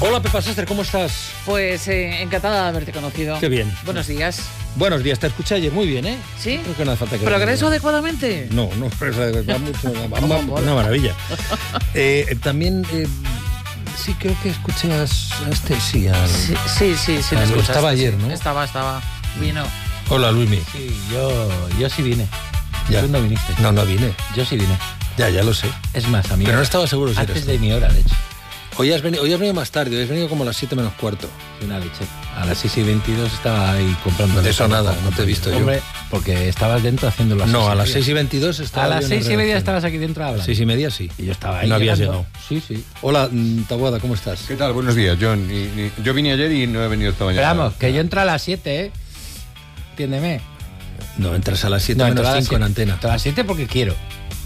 Hola, Pepa Sastre, ¿cómo estás? Pues encantada de haberte conocido. Qué bien. Buenos días. Buenos días, te escuché ayer muy bien, ¿eh? ¿Sí? Creo que no hace falta que... ¿Progreso adecuadamente? No, progreso adecuadamente. Una maravilla. También... sí, creo que escuché a este, sí. Sí, lo escuchaste. Estaba ayer, ¿no? Estaba. Vino. Hola, Luismi. Sí, yo sí vine. Ya. Tú no viniste. No vine. Yo sí vine. Ya lo sé. Es más, amigo. Pero no estaba seguro si antes eres de tú. mi hora, de hecho. Hoy has venido más tarde, hoy has venido como a las 7 menos cuarto. Una leche. A las 6:22 estaba ahí comprando. De eso nada, no te he visto yo. Hombre, porque estabas dentro haciendo las No, a las 6:22. 6:22 estaba. A las yo en la 6:30 redacción. estabas aquí dentro hablando. 6:30 sí. Y yo estaba ahí. No habías llegando. llegado. Sí. Hola, Taboada, ¿cómo estás? ¿Qué tal? Buenos días, John. Yo vine ayer y no he venido esta mañana. Pero vamos, que yo entro a las 7, ¿eh? Entiéndeme. No, entras a las 7 No, menos entro a las 5 en 7. antena. Entro a las 7 porque quiero.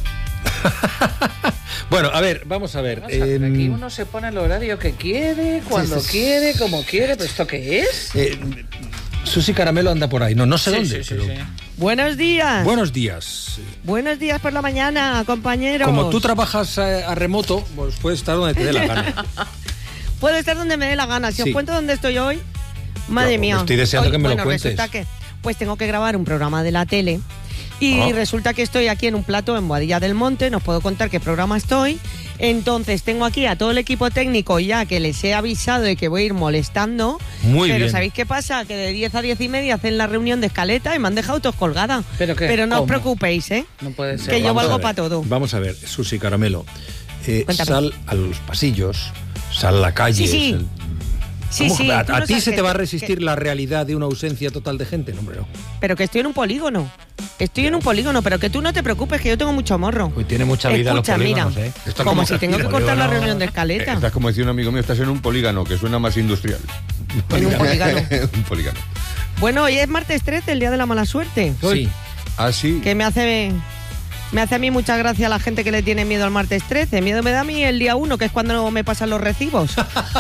Bueno, a ver, vamos a ver. Aquí uno se pone el horario que quiere, cuando quiere, como quiere. ¿Pero esto qué es? Susi Caramelo anda por ahí. No sé dónde. Sí. pero- Buenos días. Buenos días. Buenos días por la mañana, compañeros. Como tú trabajas a remoto, pues puedes estar donde te dé la gana. Puedo estar donde me dé la gana. Si Sí. os cuento dónde estoy hoy, madre Claro, mía. estoy deseando que me lo cuentes. Resulta que pues tengo que grabar un programa de la tele y resulta que estoy aquí en un plató en Boadilla del Monte. No os puedo contar qué programa estoy. Entonces tengo aquí a todo el equipo técnico ya que les he avisado de que voy a ir molestando. Muy pero bien. ¿sabéis qué pasa? Que de 10 a 10:30 hacen la reunión de escaleta y me han dejado todos colgada. ¿Pero qué? Pero no os ¿Cómo? preocupéis, ¿eh? No puede ser. Que yo Vamos valgo a ver, para todo. Vamos a ver, Susi Caramelo. Cuéntame. Sal a los pasillos, sal a la calle. Sí. Sí, ¿Cómo? sí. ¿A tú no ti sabes se te va a que- resistir la realidad de una ausencia total de gente? No, hombre, no. Pero que estoy en un polígono. Estoy en un polígono, pero que tú no te preocupes, que yo tengo mucho morro. Pues tiene mucha vida Escucha, los polígonos, mira, ¿eh? Esto como como- si tengo que cortar la polígono- reunión de escaleta. Estás como decía un amigo mío, estás en un polígono, que suena más industrial. En un polígono. Un polígono. Bueno, hoy es martes 13, el día de la mala suerte. Sí. Ah, sí. Que me hace a mí mucha gracia la gente que le tiene miedo al martes 13. Miedo me da a mí el día 1, que es cuando me pasan los recibos.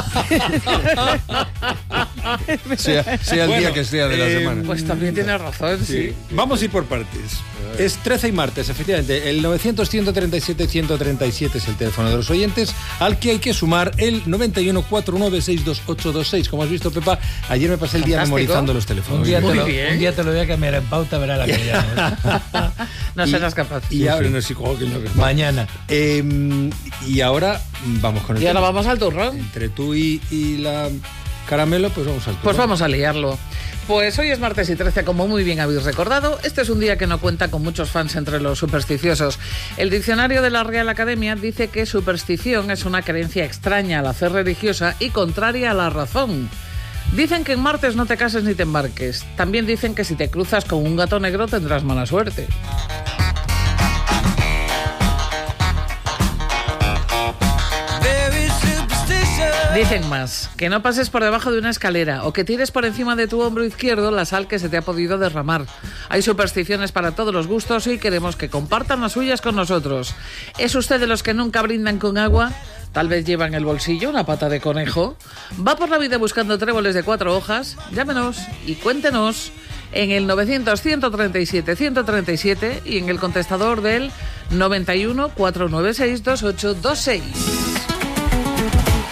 Sea el día que sea de la semana. Pues también tienes razón, sí. Vamos a ir por partes. Es 13 y martes, efectivamente. El 900-137-137 es el teléfono de los oyentes, al que hay que sumar el 91-4962-826. Como has visto, Pepa, ayer me pasé el día Fantástico. memorizando los teléfonos. Un día bien. te lo voy a cambiar en pauta, verá la que ya. No serás capaz. Y ahora no sé cómo que no. Mañana. Y ahora vamos con el Y ahora tema. vamos al turrón. Entre tú y la Caramelo, pues vamos al turno. Pues vamos a liarlo. Pues hoy es martes y 13, como muy bien habéis recordado. Este es un día que no cuenta con muchos fans entre los supersticiosos. El diccionario de la Real Academia dice que superstición es una creencia extraña a la fe religiosa y contraria a la razón. Dicen que en martes no te cases ni te embarques. También dicen que si te cruzas con un gato negro tendrás mala suerte. Dicen más, que no pases por debajo de una escalera o que tires por encima de tu hombro izquierdo la sal que se te ha podido derramar. Hay supersticiones para todos los gustos y queremos que compartan las suyas con nosotros. ¿Es usted de los que nunca brindan con agua? Tal vez lleva en el bolsillo una pata de conejo. ¿Va por la vida buscando tréboles de 4 hojas? Llámenos y cuéntenos en el 900-137-137 y en el contestador del 91-496-2826.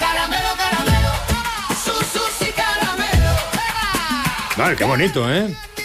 Vale, qué bonito, ¿eh?